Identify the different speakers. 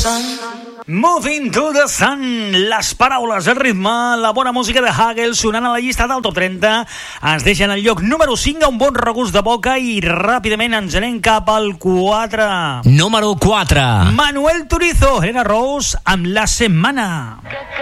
Speaker 1: Moving to the Sun, les paraules, el ritme, la bona música de Hagel sonant a la llista del top 30 ens deixen el lloc número 5 a un bon regust de boca i ràpidament ens anem cap al 4.
Speaker 2: Número 4.
Speaker 1: Manuel Turizo, Helena Rose amb La Setmana.